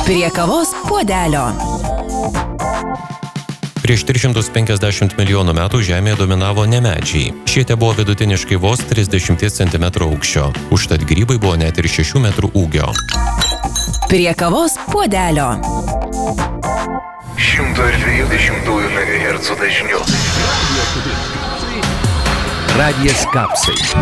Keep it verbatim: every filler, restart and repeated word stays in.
Prie kavos puodelio. Prieš tris šimtus penkiasdešimt milijonų metų Žemėje dominavo ne medžiai. Šie te buvo vidutiniškai vos trisdešimt centimetrų aukščio. Užtat grybai buvo net ir šešių metrų ūgio. Prie kavos puodelio. šimto dvidešimt megahercų dažniu. Radijas Kapsai.